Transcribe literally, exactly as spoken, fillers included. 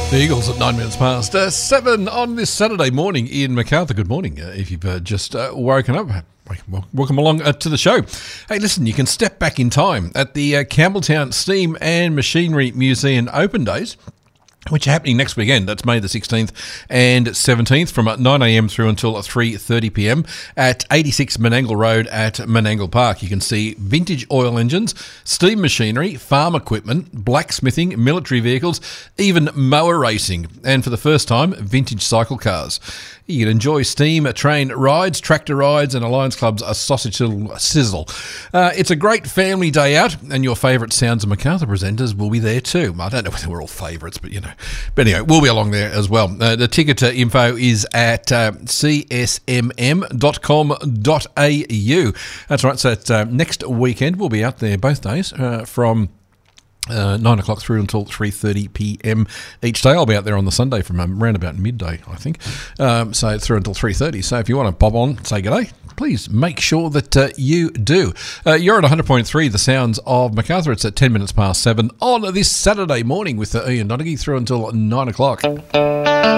The Eagles at nine minutes past uh, seven on this Saturday morning in Macarthur. Good morning. Uh, if you've uh, just uh, woken up, well, welcome along uh, to the show. Hey, listen, you can step back in time at the uh, Campbelltown Steam and Machinery Museum Open Days, which are happening next weekend. That's May the sixteenth and seventeenth from nine a.m. through until three thirty p.m. at eighty-six Menangle Road at Menangle Park. You can see vintage oil engines, steam machinery, farm equipment, blacksmithing, military vehicles, even mower racing, and for the first time, vintage cycle cars. You can enjoy steam train rides, tractor rides, and Alliance Club's a sausage sizzle. Uh, it's a great family day out, and your favourite Sounds of Macarthur presenters will be there too. I don't know whether we're all favourites, but you know. But anyway, we'll be along there as well. Uh, the ticket uh, info is at uh, c s m m dot com dot a u. That's right, so it's, uh, next weekend we'll be out there both days uh, from Uh, nine o'clock through until three thirty p.m. each day. I'll be out there on the Sunday from um, around about midday, I think. Um, so through until three thirty. So if you want to bob on, say g'day, please make sure that uh, you do. Uh, you're at one hundred point three, the Sounds of Macarthur. It's at ten minutes past seven on this Saturday morning with uh, Ian Donaghy through until nine o'clock.